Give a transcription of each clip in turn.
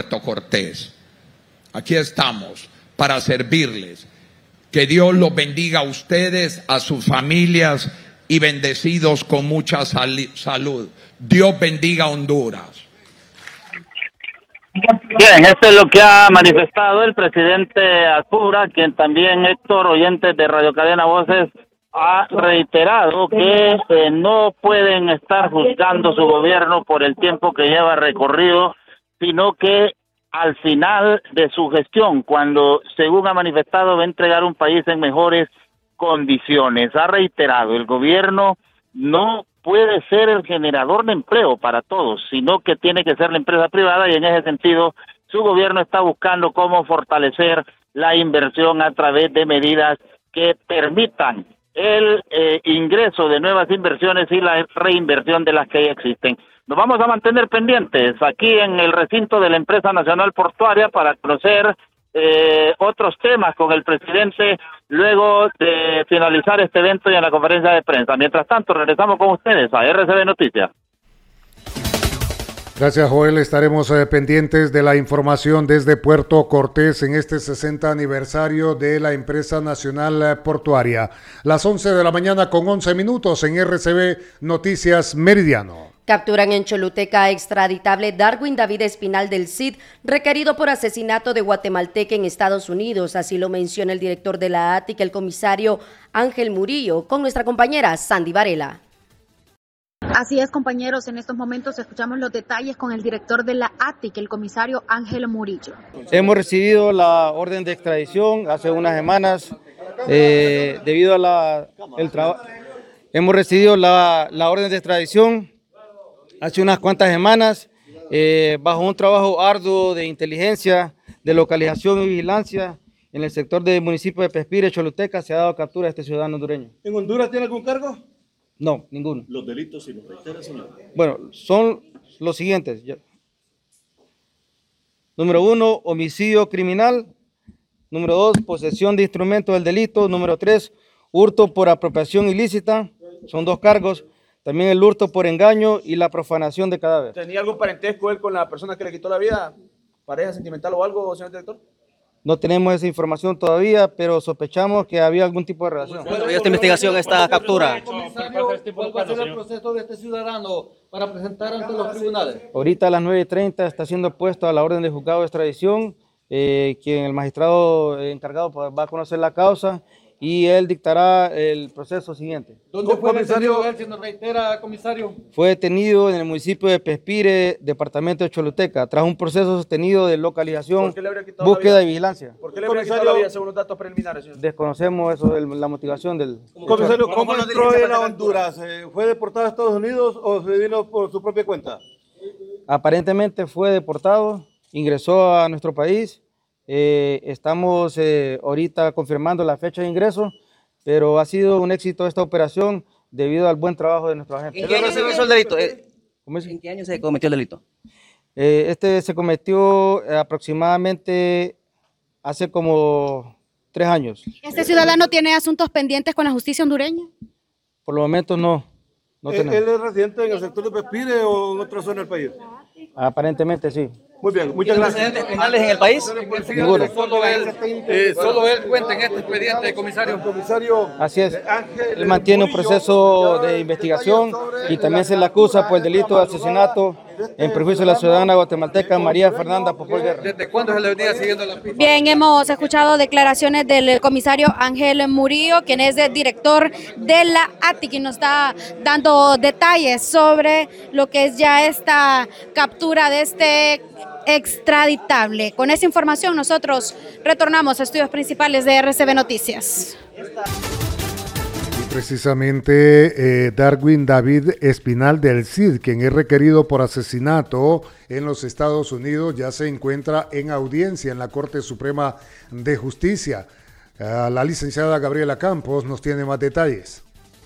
Puerto Cortés. Aquí estamos para servirles. Que Dios los bendiga a ustedes, a sus familias y bendecidos con mucha salud. Dios bendiga a Honduras. Bien, esto es lo que ha manifestado el presidente Azura, quien también, Héctor, oyentes de Radio Cadena Voces, ha reiterado que no pueden estar juzgando su gobierno por el tiempo que lleva recorrido, sino que al final de su gestión, cuando, según ha manifestado, va a entregar un país en mejores condiciones. Ha reiterado, el gobierno no puede ser el generador de empleo para todos, sino que tiene que ser la empresa privada, y en ese sentido su gobierno está buscando cómo fortalecer la inversión a través de medidas que permitan el ingreso de nuevas inversiones y la reinversión de las que ya existen. Nos vamos a mantener pendientes aquí en el recinto de la Empresa Nacional Portuaria para conocer otros temas con el presidente luego de finalizar este evento y en la conferencia de prensa. Mientras tanto, regresamos con ustedes a RCB Noticias. Gracias, Joel. Estaremos pendientes de la información desde Puerto Cortés en este 60 aniversario de la Empresa Nacional Portuaria. Las 11 de la mañana con 11 minutos en RCB Noticias Meridiano. Capturan en Choluteca a extraditable Darwin David Espinal del CID, requerido por asesinato de guatemalteca en Estados Unidos. Así lo menciona el director de la ATIC, el comisario Ángel Murillo, con nuestra compañera Sandy Varela. Así es, compañeros, en estos momentos escuchamos los detalles con el director de la ATIC, el comisario Ángel Murillo. Hemos recibido la orden de extradición hace unas semanas debido a hemos recibido la orden de extradición hace unas cuantas semanas bajo un trabajo arduo de inteligencia, de localización y vigilancia en el sector del municipio de Pespire, Choluteca. Se ha dado captura a este ciudadano hondureño. ¿En Honduras tiene algún cargo? No, ninguno. ¿Los delitos, si los reitera, señor? Bueno, son los siguientes. Número 1, homicidio criminal. Número 2, posesión de instrumentos del delito. Número 3, hurto por apropiación ilícita. Son 2 cargos. También el hurto por engaño y la profanación de cadáver. ¿Tenía algún parentesco él con la persona que le quitó la vida? ¿Pareja sentimental o algo, señor director? No tenemos esa información todavía, pero sospechamos que había algún tipo de relación. ¿Y esta investigación, esta captura? ¿Cuál va a ser el proceso de este ciudadano para presentar ante los tribunales? Ahorita a las 9:30 está siendo puesto a la orden de juzgado de extradición, quien el magistrado encargado va a conocer la causa y él dictará el proceso siguiente. ¿Dónde fue detenido él, si nos reitera, comisario? Fue detenido en el municipio de Pespire, departamento de Choluteca, tras un proceso sostenido de localización, búsqueda y vigilancia. ¿Por qué le habría quitado la vida según los datos preliminares, señor? Desconocemos eso, la motivación del... Comisario, ¿cómo entró él a Honduras? ¿Fue deportado a Estados Unidos o se vino por su propia cuenta? Aparentemente fue deportado, ingresó a nuestro país. Estamos ahorita confirmando la fecha de ingreso, pero ha sido un éxito esta operación debido al buen trabajo de nuestros agentes. ¿En qué año se cometió el delito? ¿En qué año se cometió el delito? Este se cometió aproximadamente hace como 3 años. ¿Este ciudadano tiene asuntos pendientes con la justicia hondureña? Por el momento no tenemos. ¿Él es residente en el sector de Pespire o en otra zona del país? Aparentemente sí. Muy bien, muchas gracias. ¿Antecedentes penales en el país? Ninguno. Solo él cuenta en este expediente, comisario. Así es. Él mantiene un proceso de investigación y también se le acusa por el delito de asesinato en perjuicio de la ciudadana guatemalteca María Fernanda Popol Guerra. ¿Desde cuándo se le venía siguiendo la pista? Bien, hemos escuchado declaraciones del comisario Ángel Murillo, quien es el director de la ATIC, y nos está dando detalles sobre lo que es ya esta captura de este extraditable. Con esa información nosotros retornamos a estudios principales de RCB Noticias. Precisamente Darwin David Espinal del CID, quien es requerido por asesinato en los Estados Unidos, ya se encuentra en audiencia en la Corte Suprema de Justicia. La licenciada Gabriela Campos nos tiene más detalles.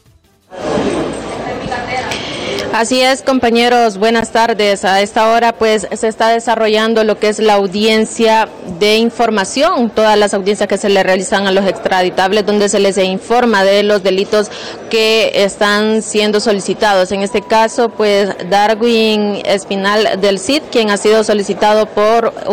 Así es, compañeros, buenas tardes. A esta hora pues se está desarrollando lo que es la audiencia de información, todas las audiencias que se le realizan a los extraditables, donde se les informa de los delitos que están siendo solicitados. En este caso, pues Darwin Espinal del CID, quien ha sido solicitado por